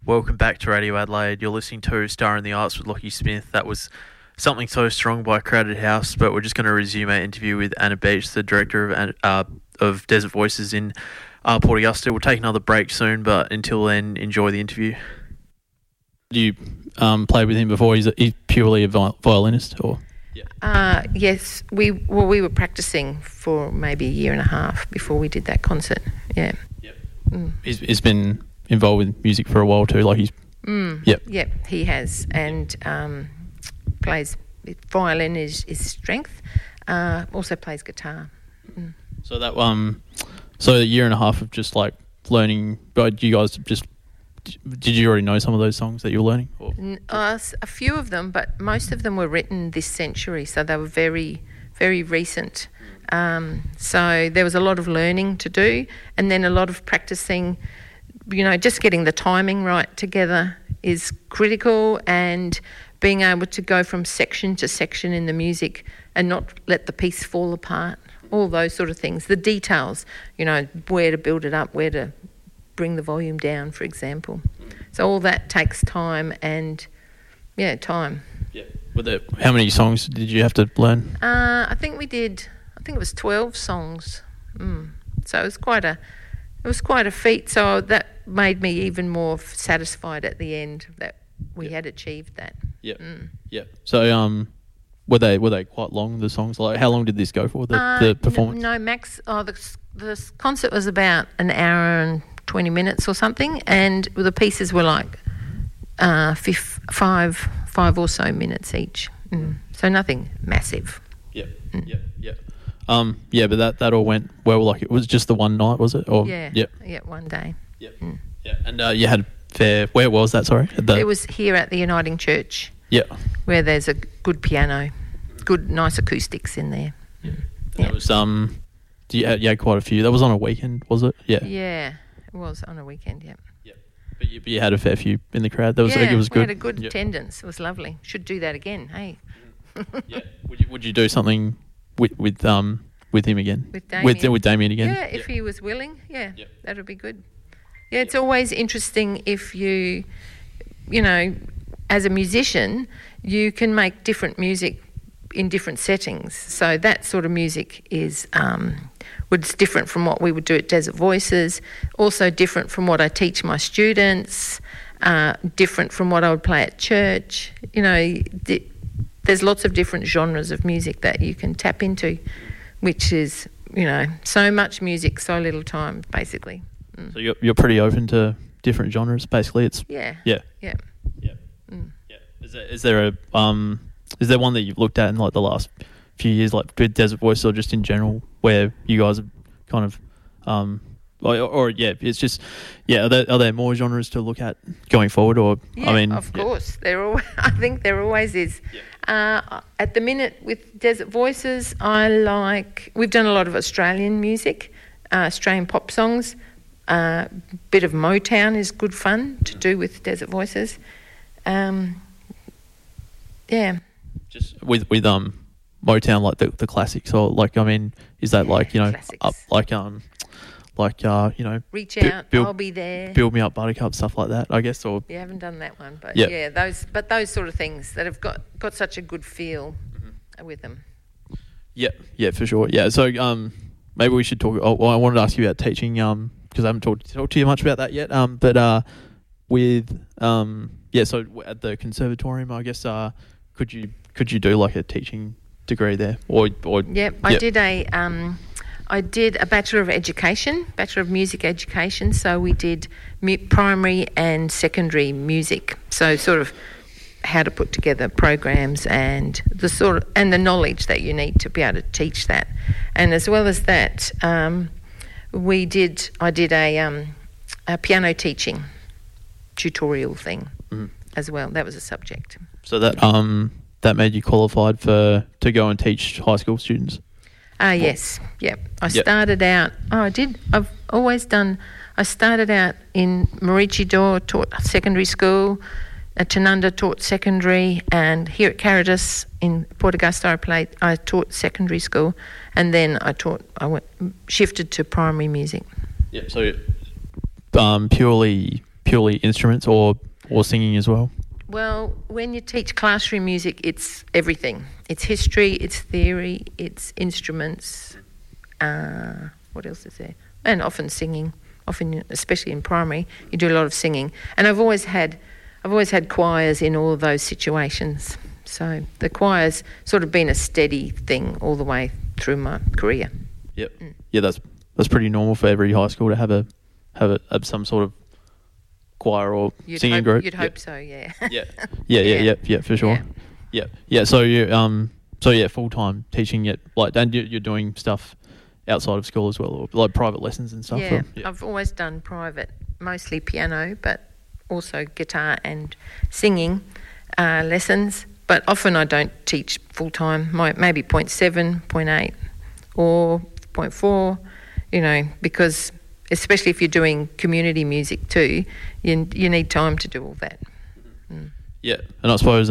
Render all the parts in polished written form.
Welcome back to Radio Adelaide. You're listening to Star in the Arts with Lockie Smith. That was Something So Strong by Crowded House, but we're just going to resume our interview with Anna Beach, the director of Desert Voices in Port Augusta. We'll take another break soon, but until then, enjoy the interview. You played with him before? He's purely a violinist, or? Yeah. Yes, we were practicing for maybe a year and a half before we did that concert. Yeah. Yep. He's been involved with music for a while too, like he's. Yep, he has, and plays violin is his strength. Also plays guitar. So that so a year and a half of just like learning. But you guys just did you already know some of those songs that you were learning? A few of them, but most of them were written this century, so they were very, very recent. So there was a lot of learning to do, and then a lot of practicing. Just getting the timing right together is critical, and being able to go from section to section in the music and not let the piece fall apart, all those sort of things. The details, where to build it up, where to bring the volume down, for example. So all that takes time and, time. Yeah. How many songs did you have to learn? I think it was 12 songs. So it was quite a feat. So that made me even more satisfied at the end that we had achieved that. Yeah. Yeah. So were they quite long, the songs? Like how long did this go for, the performance? No, max. The concert was about an hour and 20 minutes or something, and the pieces were like 5 or so minutes each. So nothing massive. Yeah. Yeah, but that all went well. Like it was just the one night, was it? Or yeah, one day. Yeah. Yeah. And you had fair. Where was that? Sorry, it was here at the Uniting Church. Yeah, where there's a good piano, good nice acoustics in there. Yeah. That was you had quite a few. That was on a weekend, was it? Yeah. Yeah, it was on a weekend. Yeah. Yeah. But you had a fair few in the crowd. It was good. We had a good attendance. It was lovely. Should do that again. Hey. Yeah. Would you do something with him again? With Damien. With Damien again? Yeah, if he was willing. Yeah, that would be good. Yeah, it's always interesting if you, as a musician, you can make different music in different settings. So that sort of music is was different from what we would do at Desert Voices, also different from what I teach my students, different from what I would play at church. There's lots of different genres of music that you can tap into, which is, so much music, so little time, basically. So you're pretty open to different genres, basically. It's Yeah. Is there one that you've looked at in like the last few years, like with Desert Voice or just in general, where you guys are kind of it's just are there more genres to look at going forward, or of course I think there always is. At the minute with Desert Voices, we've done a lot of Australian music, Australian pop songs. Bit of Motown is good fun to do with Desert Voices. Just with Motown, like the classics, or is that Reach Out, I'll Be There, Build Me Up Buttercup, stuff like that, I guess, or you haven't done that one, but those sort of things that have got such a good feel with them. Yeah, for sure. Yeah, so maybe we should talk. I wanted to ask you about teaching, because I haven't talked to you much about that yet. So at the conservatorium, I guess, could you do like a teaching degree there, or? I did a Bachelor of Music Education. So we did primary and secondary music. So sort of how to put together programs and the knowledge that you need to be able to teach that. And as well as that, I did a piano teaching tutorial thing as well. That was a subject. So that made you qualified to go and teach high school students? Yes. Yep. I started out... I started out in Maroochydore, taught secondary school. At Tanunda, taught secondary. And here at Caritas in Port Augusta, I taught secondary school. And then shifted to primary music. Yeah, so purely purely instruments or singing as well? Well, when you teach classroom music, it's everything. It's history, it's theory, it's instruments. What else is there? And often singing. Often, especially in primary, you do a lot of singing. And I've always had choirs in all of those situations. So the choir's sort of been a steady thing all the way through my career. Yep. Yeah, that's pretty normal for every high school to have some sort of choir or singing group. You'd hope so, yeah. Yeah, for sure. Yeah. So you full time teaching it, like, and you're doing stuff outside of school as well, or like private lessons and stuff. Yeah, I've always done private, mostly piano, but also guitar and singing lessons. But often I don't teach full time. Maybe 0.7, 0.8, or 0.4. Because especially if you're doing community music too, you need time to do all that. Yeah, and I suppose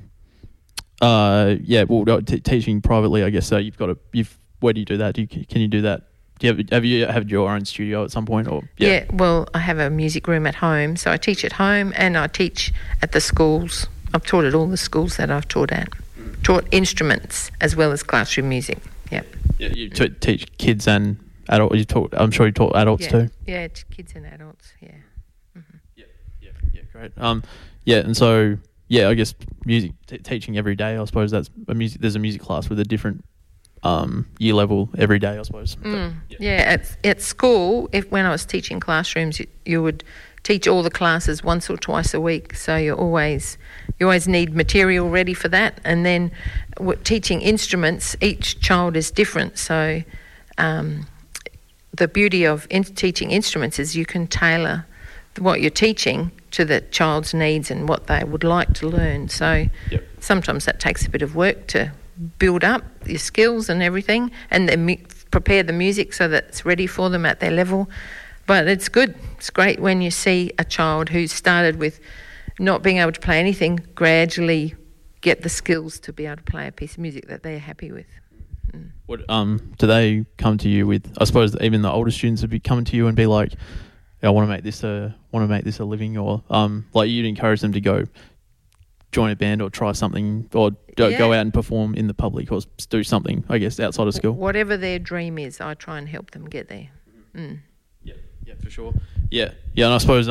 teaching privately, I guess. So where do you do that? Can you do that? Have you had your own studio at some point? Or yeah, well, I have a music room at home, so I teach at home and I teach at the schools. I've taught at all the schools that I've taught at. Taught instruments as well as classroom music. Yep. Yeah, you teach kids and adults. I'm sure you taught adults too. Yeah, kids and adults. Yeah. Mm-hmm. Yeah, great. And so I guess music teaching every day. I suppose there's a music class with a different year level every day, I suppose. At school, when I was teaching classrooms, you would teach all the classes once or twice a week, so you always need material ready for that. And then teaching instruments, each child is different, so the beauty of teaching instruments is you can tailor what you're teaching to the child's needs and what they would like to learn. So sometimes that takes a bit of work to build up your skills and everything, and then prepare the music so that it's ready for them at their level. But it's good. It's great when you see a child who started with not being able to play anything gradually get the skills to be able to play a piece of music that they're happy with. What do they come to you with? I suppose even the older students would be coming to you and be like, I want to make this a living, or like you'd encourage them to go join a band or try something, or go out and perform in the public, or do something, I guess, outside of school. Whatever their dream is, I try and help them get there. Yeah, for sure. Yeah, and I suppose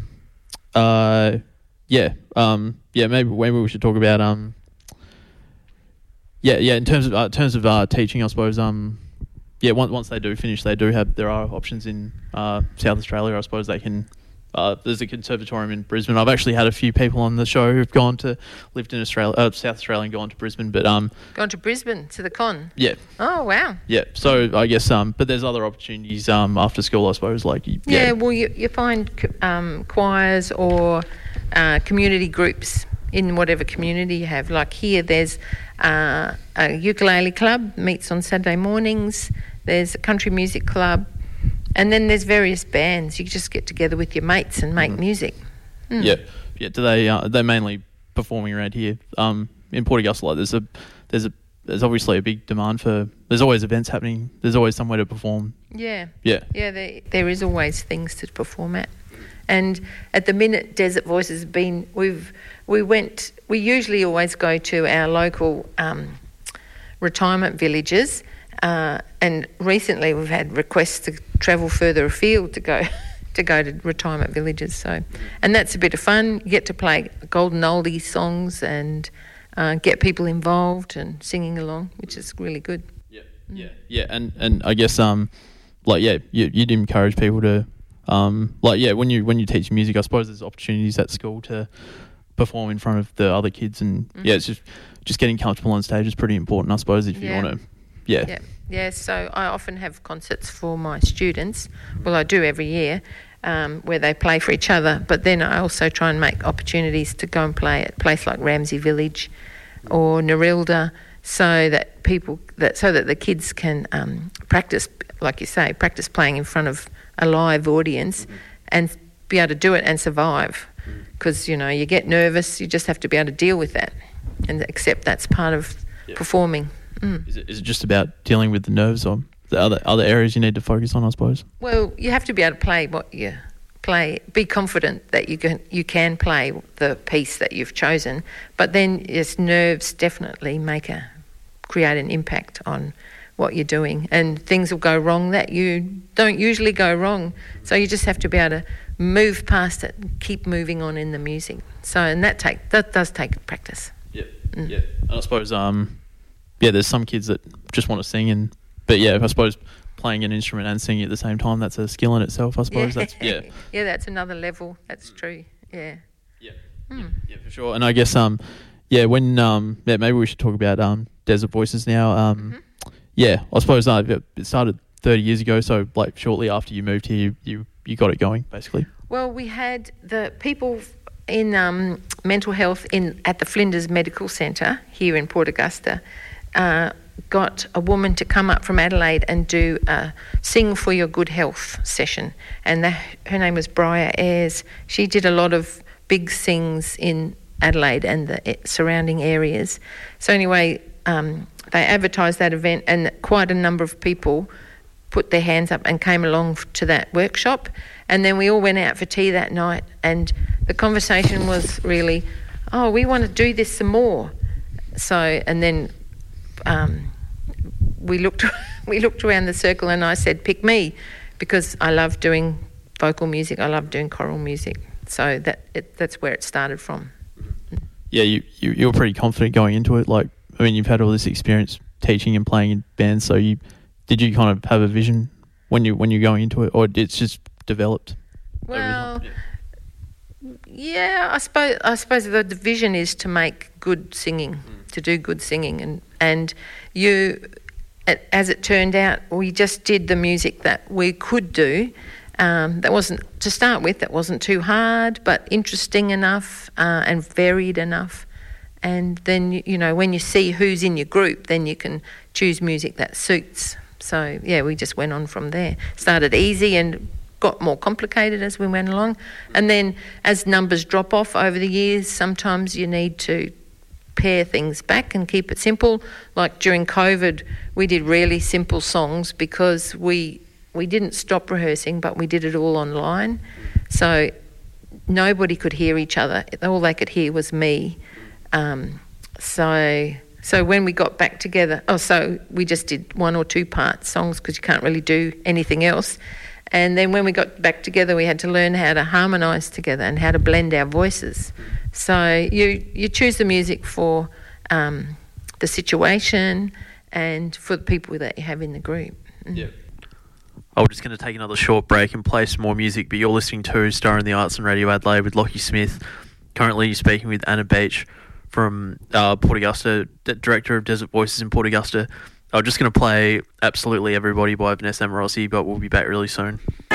maybe we should talk about in terms of teaching, I suppose once they do finish, there are options in South Australia. I suppose they can. There's a conservatorium in Brisbane. I've actually had a few people on the show who've lived in Australia, South Australia, and gone to Brisbane. But gone to Brisbane to the con. Yeah. Oh wow. Yeah. So I guess but there's other opportunities after school, I suppose. Well, you find choirs or community groups in whatever community you have. Like here, there's a ukulele club meets on Saturday mornings. There's a country music club. And then there's various bands. You just get together with your mates and make music. Yeah. Do they're mainly performing around here in Port Augusta? Like there's obviously a big demand for. There's always events happening. There's always somewhere to perform. Yeah. There is always things to perform at. And at the minute, Desert Voices have been. We usually always go to our local retirement villages. And recently we've had requests to travel further afield to go to retirement villages. So, and that's a bit of fun. You get to play golden oldie songs and get people involved and singing along, which is really good. Yeah. And I guess you'd encourage people to when you teach music, I suppose there's opportunities at school to perform in front of the other kids, and it's just getting comfortable on stage is pretty important, I suppose, if you want to. Yeah, so I often have concerts for my students. Well, I do every year, where they play for each other. But then I also try and make opportunities to go and play at a place like Ramsey Village or Narilda, so that the kids can practice, like you say, practice playing in front of a live audience and be able to do it and survive. Because, you get nervous, you just have to be able to deal with that and accept that's part of performing. Is it just about dealing with the nerves, or the other areas you need to focus on, I suppose? Well, you have to be able to play what your be confident that you can play the piece that you've chosen, but then yes, nerves definitely create an impact on what you're doing, and things will go wrong that you don't usually go wrong. So you just have to be able to move past it and keep moving on in the music. So, and that does take practice. Yeah, yeah. And I suppose, there's some kids that just want to sing, but I suppose playing an instrument and singing at the same time, that's a skill in itself, I suppose. Yeah, that's another level. That's true. Yeah. Yeah, yeah, for sure. And I guess, when maybe we should talk about Desert Voices now. Yeah, I suppose it started 30 years ago, so like shortly after you moved here, you got it going, basically. Well, we had the people in mental health at the Flinders Medical Centre here in Port Augusta got a woman to come up from Adelaide and do a Sing for Your Good Health session, and her name was Briar Ayres. She did a lot of big sings in Adelaide and the surrounding areas. So anyway, they advertised that event, and quite a number of people put their hands up and came along to that workshop. And then we all went out for tea that night, and the conversation was really, we want to do this some more. So, and then we looked around the circle, and I said, pick me, because I love doing vocal music, I love doing choral music. So that's where it started from. Yeah, you were pretty confident going into it. Like, I mean, you've had all this experience teaching and playing in bands, so did you kind of have a vision when you're going into it, or it's just developed? Well, yeah, I suppose the vision is to make good singing, to do good singing, and as it turned out, we just did the music that we could do. That wasn't, to start with, that wasn't too hard, but interesting enough and varied enough. And then, when you see who's in your group, then you can choose music that suits. So, yeah, we just went on from there. Started easy and got more complicated as we went along. And then as numbers drop off over the years, sometimes you need to pare things back and keep it simple. Like during COVID, we did really simple songs because we didn't stop rehearsing, but we did it all online. So nobody could hear each other. All they could hear was me. So when we got back together, so we just did 1 or 2 part songs because you can't really do anything else. And then when we got back together, we had to learn how to harmonise together and how to blend our voices. So you choose the music for the situation and for the people that you have in the group. Yeah. We're just going to take another short break and play some more music, but you're listening to Star in the Arts and Radio Adelaide with Lockie Smith. Currently speaking with Anna Beach from Port Augusta, Director of Desert Voices in Port Augusta. I'm just going to play Absolutely Everybody by Vanessa Amorosi, but we'll be back really soon.